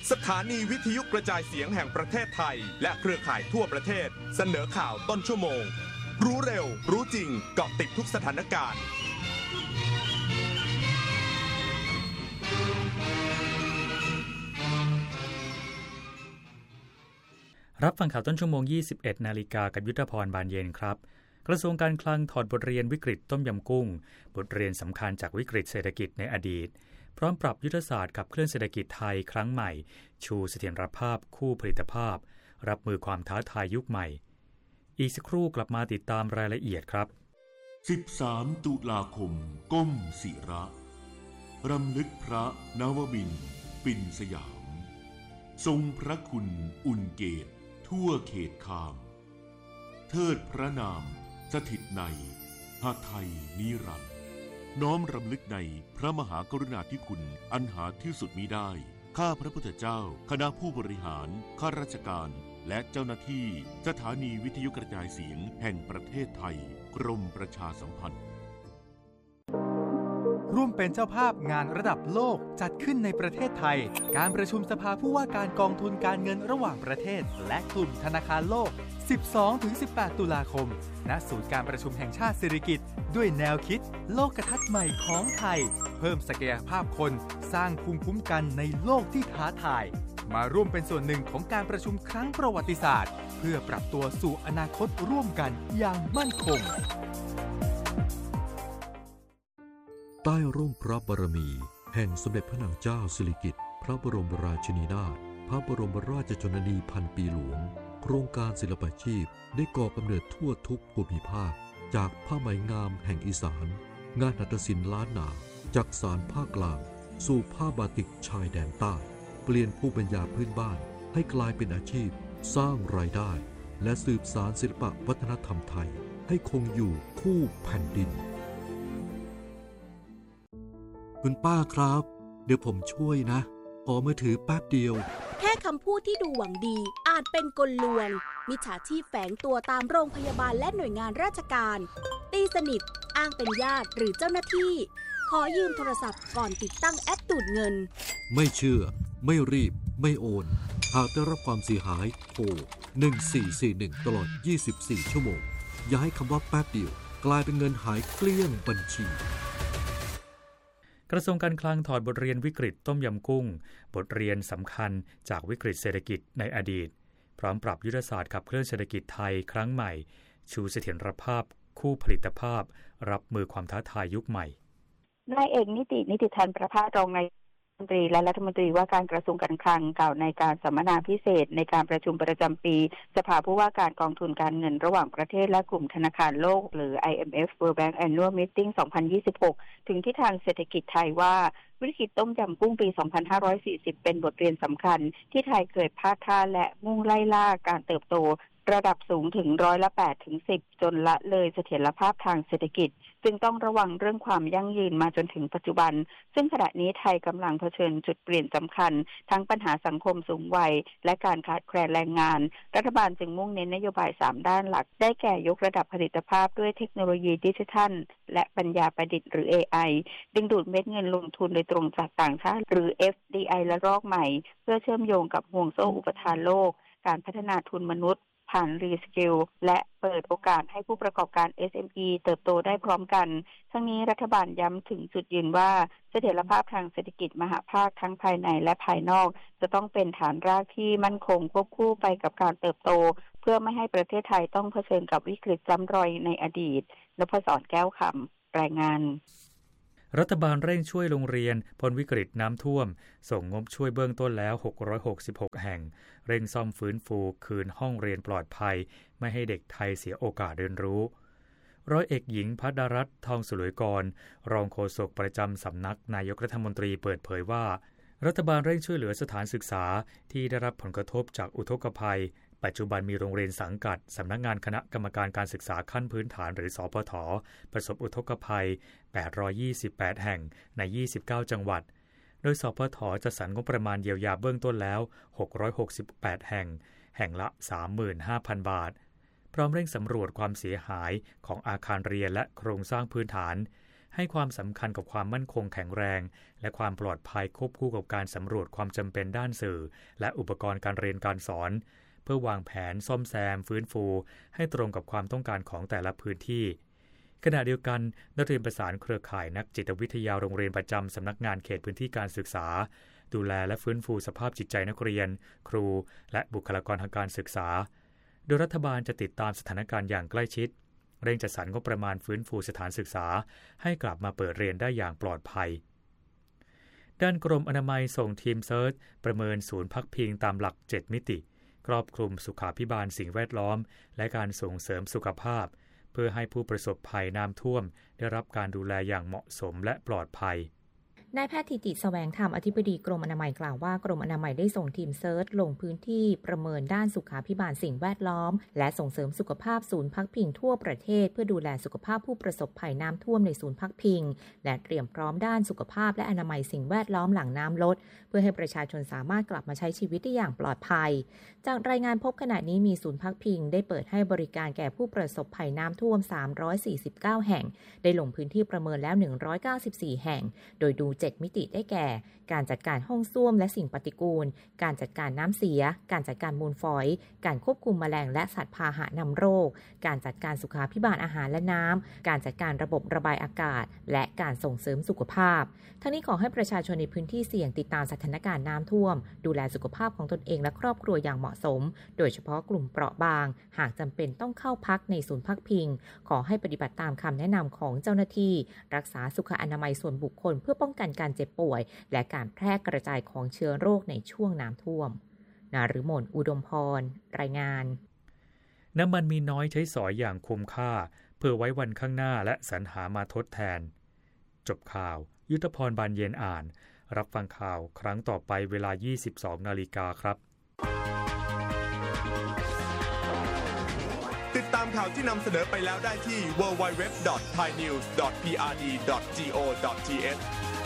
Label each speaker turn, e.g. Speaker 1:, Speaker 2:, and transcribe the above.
Speaker 1: สถานีวิทยุกระจายเสียงแห่งประเทศไทยและเครือข่ายทั่วประเทศเสนอข่าวต้นชั่วโมงรู้เร็วรู้จริงเกาะติดทุกสถานการณ์
Speaker 2: รับฟังข่าวต้นชั่วโมง 21 นาฬิกากับยุทธพรบานเย็นครับกระทรวงการคลังถอดบทเรียนวิกฤตต้มยำกุ้งบทเรียนสำคัญจากวิกฤตเศรษฐกิจในอดีตพร้อมปรับยุทธศาสตร์ขับเคลื่อนเศรษฐกิจไทยครั้งใหม่ชูเสถียรภาพคู่ผลิตภาพรับมือความท้าทายยุคใหม่อีกสักครู่กลับมาติดตามรายละเอียดครับ
Speaker 3: 13 ตุลาคมก้มศิระรำลึกพระนวมินทร์ปิ่นสยามทรงพระคุณอุ่นเกตทั่วเขตคามเทิดพระนามสถิตในหาไทยนิรันดร์น้อมรำลึกในพระมหากรุณาธิคุณอันหาที่สุดมิได้ข้าพระพุทธเจ้าคณะผู้บริหารข้าราชการและเจ้าหน้าที่สถานีวิทยุกระจายเสียงแห่งประเทศไทยกรมประชาสัมพันธ์
Speaker 4: ร่วมเป็นเจ้าภาพงานระดับโลกจัดขึ้นในประเทศไทยการประชุมสภาผู้ว่าการกองทุนการเงินระหว่างประเทศและกลุ่มธนาคารโลก 12-18 ตุลาคมณศูนย์การประชุมแห่งชาติสิริกิติ์ด้วยแนวคิดโลกทัศน์ใหม่ของไทยเพิ่มศักยภาพคนสร้างภูมิคุ้มกันในโลกที่ท้าทายมาร่วมเป็นส่วนหนึ่งของการประชุมครั้งประวัติศาสตร์เพื่อปรับตัวสู่อนาคตร่วมกันอย่างมั่นคง
Speaker 5: ใต้ร่มพระบารมีแห่งสมเด็จพระนางเจ้าสิริกิติ์พระบรมราชินีนาถพระบรมราชชนนีพันปีหลวงโครงการศิลปาชีพได้ก่อกำเนิดทั่วทุกภูมิภาคจากผ้าไหมงามแห่งอีสานงานหัตถศิลป์ล้านนาจากสารภาคกลางสู่ผ้าบาติกชายแดนใต้เปลี่ยนภูมิปัญญาพื้นบ้านให้กลายเป็นอาชีพสร้างรายได้และสืบสานศิลปวัฒนธรรมไทยให้คงอยู่คู่แผ่นดินคุณป้าครับเดี๋ยวผมช่วยนะขอมือถือแป๊บเดียว
Speaker 6: แค่คำพูดที่ดูหวังดีอาจเป็นกลลวงมิจฉาชีพแฝงตัวตามโรงพยาบาลและหน่วยงานราชการตีสนิทอ้างเป็นญาติหรือเจ้าหน้าที่ขอยืมโทรศัพท์ก่อนติดตั้งแอปดูดเงิน
Speaker 5: ไม่เชื่อไม่รีบไม่โอนหากได้รับความเสียหายโทร1441ตลอด24ชั่วโมงอย่าให้คำว่าแป๊บเดียวกลายเป็นเงินหายเกลี้ยงบัญชี
Speaker 2: กระทรวงการคลังถอดบทเรียนวิกฤตต้มยำกุ้งบทเรียนสำคัญจากวิกฤตเศรษฐกิจในอดีตพร้อมปรับยุทธศาสตร์ขับเคลื่อนเศรษฐกิจไทยครั้งใหม่ชูเสถียรภาพคู่ผลิตภาพรับมือความท้าทายยุคใหม่
Speaker 7: นายเอกนิติธันประภาสรองนายกรัฐมนตรีและรัฐมนตรีว่าการกระทรวงการคลังกล่าวในการสัมมนาพิเศษในการประชุมประจำปีสภาผู้ว่าการกองทุนการเงินระหว่างประเทศและกลุ่มธนาคารโลกหรือ IMF World Bank Annual Meeting 2026 ถึงทิศทางเศรษฐกิจไทยว่าวิกฤตต้มยำกุ้งปี 2540 เป็นบทเรียนสำคัญที่ไทยเกิดพลาดท่าและมุ่งไล่ล่าการเติบโตระดับสูงถึง8-10%จนละเลยเสถียรภาพทางเศรษฐกิจจึงต้องระวังเรื่องความยั่งยืนมาจนถึงปัจจุบันซึ่งขณะนี้ไทยกำลังเผชิญจุดเปลี่ยนสำคัญทั้งปัญหาสังคมสูงวัยและการขาดแคลนแรงงานรัฐบาลจึงมุ่งเน้นนโยบาย3ด้านหลักได้แก่ยกระดับผลิตภาพด้วยเทคโนโลยีดิจิทัลและปัญญาประดิษฐ์หรือ AI ดึงดูดเม็ดเงินลงทุนโดยตรงจากต่างชาติหรือ FDI และรอกใหม่เพื่อเชื่อมโยงกับห่วงโซ่อุปทานโลกการพัฒนาทุนมนุษย์ผ่านรีสกิลและเปิดโอกาสให้ผู้ประกอบการ SME เติบโตได้พร้อมกันทั้งนี้รัฐบาลย้ำถึงจุดยืนว่าเสถียรภาพทางเศรษฐกิจมหภาคทั้งภายในและภายนอกจะต้องเป็นฐานรากที่มั่นคงควบคู่ไปกับการเติบโตเพื่อไม่ให้ประเทศไทยต้องเผชิญกับวิกฤตซ้ำรอยในอดีตนพศรแก้วคำรายงาน
Speaker 2: รัฐบาลเร่งช่วยโรงเรียนพ้นวิกฤตน้ำท่วมส่งงบช่วยเบื้องต้นแล้ว666แห่งเร่งซ่อมฟื้นฟูคืนห้องเรียนปลอดภัยไม่ให้เด็กไทยเสียโอกาสเรียนรู้ร้อยเอกหญิงภัดรัตน์ทองสุรวยกรรองโฆษกประจำสำนักนายกรัฐมนตรีเปิดเผยว่ารัฐบาลเร่งช่วยเหลือสถานศึกษาที่ได้รับผลกระทบจากอุทกภัยปัจจุบันมีโรงเรียนสังกัดสำนักงานคณะกรรมการการศึกษาขั้นพื้นฐานหรือสปท.ประสบอุทกภัย828แห่งใน29จังหวัดโดยสปท.จะสรรงบประมาณเยียวยาเบื้องต้นแล้ว668แห่งแห่งละ 35,000 บาทพร้อมเร่งสำรวจความเสียหายของอาคารเรียนและโครงสร้างพื้นฐานให้ความสำคัญกับความมั่นคงแข็งแรงและความปลอดภัยควบคู่กับการสำรวจความจำเป็นด้านสื่อและอุปกรณ์การเรียนการสอนเพื่อวางแผนซ่อมแซมฟื้นฟูให้ตรงกับความต้องการของแต่ละพื้นที่ขณะเดียวกันนักเรียนประสานเครือข่ายนักจิตวิทยาโรงเรียนประจำสำนักงานเขตพื้นที่การศึกษาดูแลและฟื้นฟูสภาพจิตใจนักเรียนครูและบุคลากรทางการศึกษาโดยรัฐบาลจะติดตามสถานการณ์อย่างใกล้ชิดเร่งจัดสรรงบประมาณฟื้นฟูสถานศึกษาให้กลับมาเปิดเรียนได้อย่างปลอดภัยด้านกรมอนามัยส่งทีมเซิร์ชประเมินศูนย์พักพิงตามหลัก7มิติครอบคลุมสุขาภิบาลสิ่งแวดล้อมและการส่งเสริมสุขภาพเพื่อให้ผู้ประสบภัยน้ำท่วมได้รับการดูแลอย่างเหมาะสมและปลอดภัย
Speaker 8: นายแพทย์ธิติแสวงธรรมอธิบดีกรมอนามัยกล่าวว่ากรมอนามัยได้ส่งทีมเซิร์ชลงพื้นที่ประเมินด้านสุขาภิบาลสิ่งแวดล้อมและส่งเสริมสุขภาพศูนย์พักพิงทั่วประเทศเพื่อดูแลสุขภาพผู้ประสบภัยน้ำท่วมในศูนย์พักพิงและเตรียมพร้อมด้านสุขภาพและอนามัยสิ่งแวดล้อมหลังน้ำลดเพื่อให้ประชาชนสามารถกลับมาใช้ชีวิตได้อย่างปลอดภัยจากรายงานพบขณะนี้มีศูนย์พักพิงได้เปิดให้บริการแก่ผู้ประสบภัยน้ำท่วม349แห่งได้ลงพื้นที่ประเมินแล้ว194แห่งโดยดู7มิติได้แก่การจัดการห้องส้วมและสิ่งปฏิกูลการจัดการน้ำเสียการจัดการมูลฝอยการควบคุมแมลงและสัตว์พาหะนำโรคการจัดการสุขาภิบาลอาหารและน้ำการจัดการระบบระบายอากาศและการส่งเสริมสุขภาพทั้งนี้ขอให้ประชาชนในพื้นที่เสี่ยงติดตามสถานการณ์น้ำท่วมดูแลสุขภาพของตนเองและครอบครัวอย่างเหมาะสมโดยเฉพาะกลุ่มเปราะบางหากจำเป็นต้องเข้าพักในศูนย์พักพิงขอให้ปฏิบัติตามคำแนะนำของเจ้าหน้าที่รักษาสุขอนามัยส่วนบุคคลเพื่อป้องกันการเจ็บป่วยและการแพร่กระจายของเชื้อโรคในช่วงน้ำท่วมนฤมล อุดมพรรายงาน
Speaker 2: น้ำมันมีน้อยใช้สอยอย่างคุ้มค่าเพื่อไว้วันข้างหน้าและสรรหามาทดแทนจบข่าวยุทธพรบานเย็นอ่านรับฟังข่าวครั้งต่อไปเวลา 22:00 น.ครับ
Speaker 1: ติดตามข่าวที่นำเสนอไปแล้วได้ที่ www.thainews.prd.go.th